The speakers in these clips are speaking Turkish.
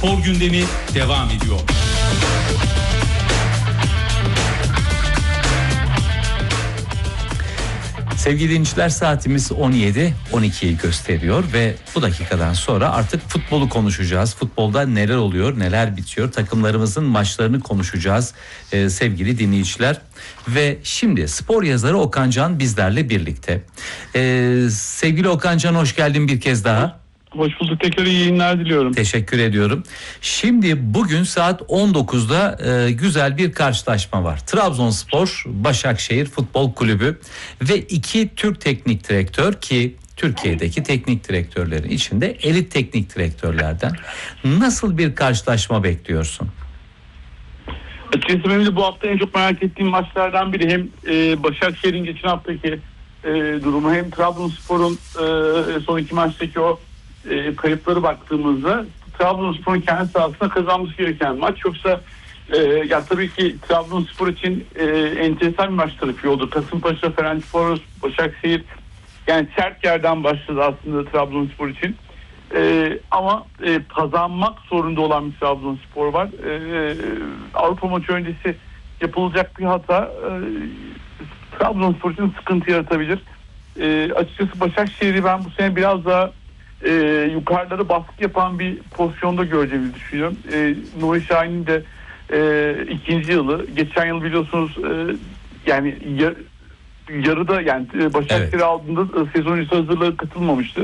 Spor gündemi devam ediyor. Sevgili dinleyiciler, saatimiz 17:12'yi gösteriyor ve bu dakikadan sonra artık futbolu konuşacağız. Futbolda neler oluyor, neler bitiyor, takımlarımızın maçlarını konuşacağız sevgili dinleyiciler. Ve şimdi spor yazarı Okan Can bizlerle birlikte. Sevgili Okan Can, hoş geldin bir kez daha. Hoş bulduk, tekrar iyi yayınlar diliyorum. Teşekkür ediyorum. Şimdi bugün saat 19'da güzel bir karşılaşma var. Trabzonspor Başakşehir Futbol Kulübü ve iki Türk teknik direktör, ki Türkiye'deki teknik direktörlerin içinde elit teknik direktörlerden. Nasıl bir karşılaşma bekliyorsun? Açıkçası benim de bu hafta en çok merak ettiğim maçlardan biri. Hem Başakşehir'in geçen haftaki durumu, hem Trabzonspor'un son iki maçtaki o kayıpları baktığımızda Trabzonspor'un kendi sahasında kazanması gereken maç. Yoksa ya tabii ki Trabzonspor için enteresan bir maç tarafı oldu. Kasımpaşa, Ferencvaros, Başakşehir, yani sert yerden başladı aslında Trabzonspor için. Ama kazanmak zorunda olan bir Trabzonspor var. Avrupa maçı öncesi yapılacak bir hata Trabzonspor için sıkıntı yaratabilir. Açıkçası Başakşehir'i ben bu sene biraz daha yukarılara baskı yapan bir pozisyonda göreceğimizi düşünüyorum. Nuri Şahin'in de ikinci yılı. Geçen yıl biliyorsunuz yani yarıda, yani Başakşehir evet, aldığında sezon öncesi hazırlığa katılmamıştı.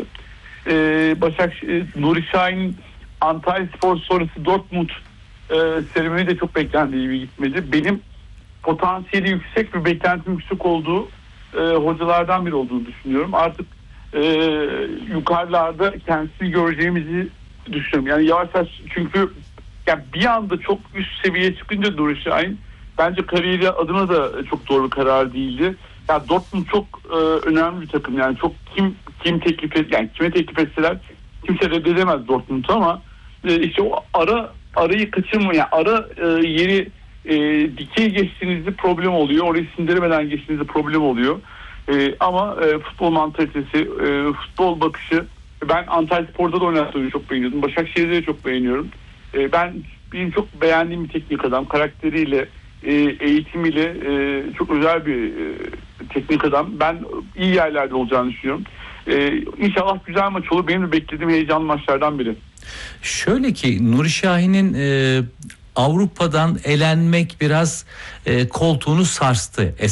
Nuri Şahin Antalyaspor sonrası Dortmund serüveni de çok beklendiği gibi gitmedi. Benim potansiyeli yüksek ve beklentim yüksek olduğu hocalardan biri olduğunu düşünüyorum. Artık yukarılarda kendisini göreceğimizi düşünüyorum. Yani yavaş yavaş, çünkü yani bir anda çok üst seviyeye çıkınca Nuri Şahin bence kariyeri adına da çok doğru bir karar değildi. Yani Dortmund çok önemli bir takım. Yani çok kim teklif yani kime teklif etseler kimse reddedemez Dortmund'u, ama işte o arayı kaçırma, yani yeri dikey geçtiğinizde problem oluyor. Orayı sindiremeden geçtiğinizde problem oluyor. Ama futbol mantalitesi, futbol bakışı, ben Antalyaspor'da da oynattığını çok beğeniyordum. Başakşehir'de de çok beğeniyorum. Benim çok beğendiğim bir teknik adam. Karakteriyle, eğitimiyle çok özel bir teknik adam. Ben iyi yerlerde olacağını düşünüyorum. İnşallah güzel maç olur. Benim de beklediğim heyecanlı maçlardan biri. Şöyle ki Nuri Şahin'in Avrupa'dan elenmek biraz koltuğunu sarstı.